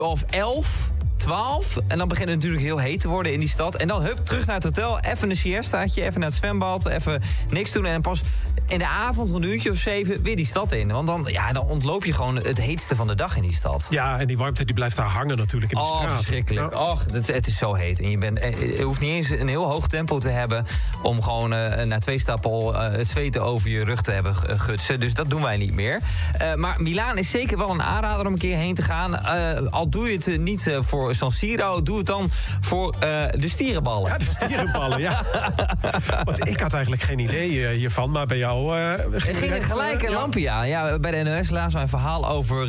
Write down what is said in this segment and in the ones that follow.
of 11... 12. En dan begint het natuurlijk heel heet te worden in die stad. En dan terug naar het hotel. Even een siestaatje, even naar het zwembad. Even niks doen. En dan pas in de avond, rond een uurtje of 7, weer die stad in. Want dan ontloop je gewoon het heetste van de dag in die stad. Ja, en die warmte die blijft daar hangen natuurlijk in de straat. Verschrikkelijk. Ja. Het is zo heet. En je hoeft niet eens een heel hoog tempo te hebben... om gewoon na 2 stappen al het zweten over je rug te hebben gutsen. Dus dat doen wij niet meer. Maar Milaan is zeker wel een aanrader om een keer heen te gaan. Al doe je het niet voor San Siro, doe het dan voor de stierenballen. Ja, de stierenballen, ja. Want ik had eigenlijk geen idee hiervan, maar bij jou... ging het gelijk een lampje aan. Ja, bij de NOS lazen wij een verhaal over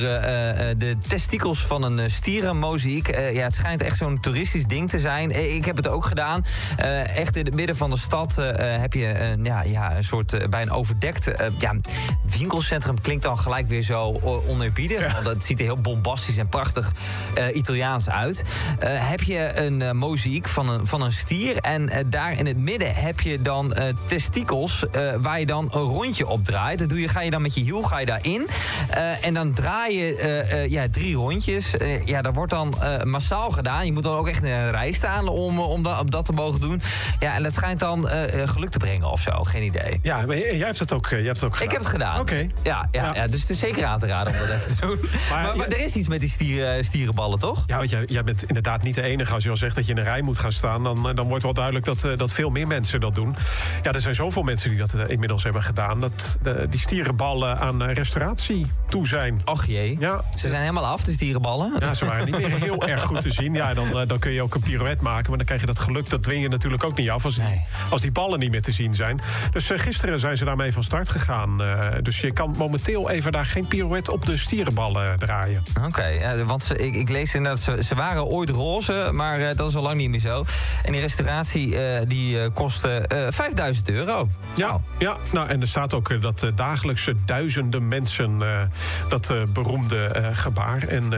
de testikels van een stierenmozaïek. Het schijnt echt zo'n toeristisch ding te zijn. Ik heb het ook gedaan. Echt in het midden van de stad heb je een soort bij een overdekt winkelcentrum. Klinkt dan gelijk weer zo oneerbiedig. Ja. Want het ziet er heel bombastisch en prachtig Italiaans uit. Heb je een mozaïek van een stier. En daar in het midden heb je dan testikels waar je dan een rondje op draait. Dat ga je dan met je hiel daarin. En dan draai je 3 rondjes. Dat wordt dan massaal gedaan. Je moet dan ook echt in een rij staan om dat te mogen doen. Ja, en dat schijnt dan geluk te brengen of zo. Geen idee. Ja, maar jij hebt het ook gedaan. Ik heb het gedaan. Oké. Ja, dus het is zeker aan te raden om dat even te doen. Maar er is iets met die stierenballen, toch? Ja, want jij bent inderdaad niet de enige. Als je al zegt dat je in een rij moet gaan staan... dan wordt wel duidelijk dat veel meer mensen dat doen. Ja, er zijn zoveel mensen die dat inmiddels hebben gedaan... dat die stierenballen aan restauratie toe zijn. Och jee, ja. Ze zijn helemaal af, de stierenballen. Ja, ze waren niet meer heel erg goed te zien. Ja, dan kun je ook een pirouette maken... maar dan krijg je dat geluk, dat dwing je natuurlijk ook niet af... als die ballen niet meer te zien zijn. Dus gisteren zijn ze daarmee van start gegaan. Dus je kan momenteel even daar geen pirouette op de stierenballen draaien. Oké, want ik lees inderdaad... Ze waren ooit roze, maar dat is al lang niet meer zo. En die restauratie die kostte €5.000. Ja, nou, en er staat ook dat dagelijks duizenden mensen... dat beroemde gebaar en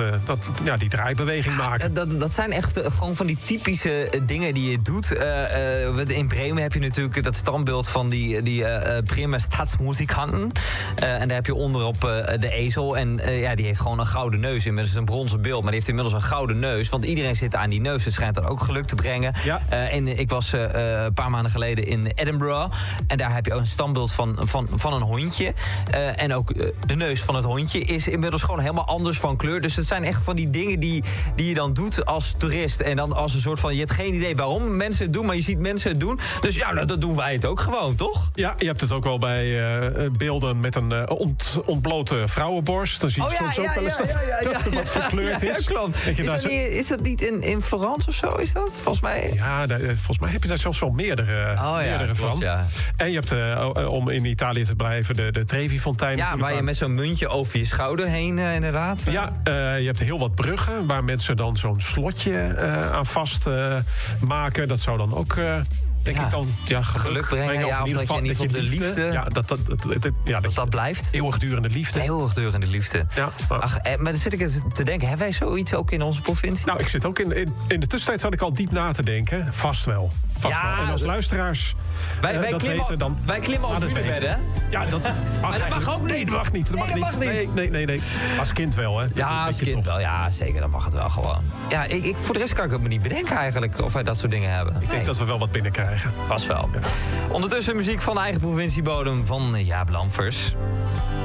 die draaibeweging maken. Dat zijn echt gewoon van die typische dingen die je doet. In Bremen heb je natuurlijk dat standbeeld van die Bremer Stadsmuzikanten. En daar heb je onderop de ezel. En die heeft gewoon een gouden neus. Inmiddels een bronzen beeld, maar die heeft inmiddels een gouden neus. Want iedereen zit aan die neus. Het schijnt dan ook geluk te brengen. Ja. En ik was een paar maanden geleden in Edinburgh. En daar heb je ook een standbeeld van een hondje. En ook de neus van het hondje is inmiddels gewoon helemaal anders van kleur. Dus het zijn echt van die dingen die je dan doet als toerist. En dan als een soort van, je hebt geen idee waarom mensen het doen, maar je ziet mensen het doen. Dus ja, dat doen wij het ook gewoon, toch? Ja, je hebt het ook wel bij beelden met een ontblote vrouwenborst. Dan zie je soms ook wel eens dat het wat verkleurd is. Ja, klopt. Is dat niet in Florence of zo? Is dat? Volgens mij. Ja, volgens mij heb je daar zelfs wel meerdere klopt, van. Ja. En je hebt, om in Italië te blijven, de Trevi-fontein. Ja, waar je met zo'n muntje over je schouder heen, inderdaad. Ja, je hebt heel wat bruggen waar mensen dan zo'n slotje aan vast maken. Dat zou dan ook... denk ik dan geluk brengen. Ja, of dat je in ieder geval de liefde... dat blijft. Eeuwigdurende liefde. Eeuwigdurende liefde. Ja. Maar dan zit ik te denken, hebben wij zoiets ook in onze provincie? Nou, ik zit ook in de tussentijd zat ik al diep na te denken. Vast wel. En als luisteraars wij klimmen op hunebedden, hè? Ja, dat mag ook niet. Nee, dat mag niet. Dat mag niet. Nee. Als kind wel, hè? Ja, als kind wel. Ja, zeker. Dan mag het wel gewoon. Ja, voor de rest kan ik het me niet bedenken eigenlijk of wij dat soort dingen hebben. Ik denk dat we wel wat binnenkrijgen. Pas wel. Ja. Ondertussen muziek van de eigen provinciebodem van Jaap Lampers.